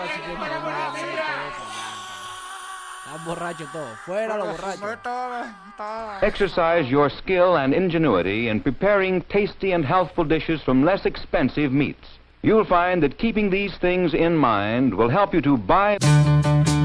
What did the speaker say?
así que están borrachos todos. Fuera los borrachos. Exercise your skill and ingenuity in preparing tasty and healthful dishes from less expensive meats. You'll find that keeping these things in mind will help you to buy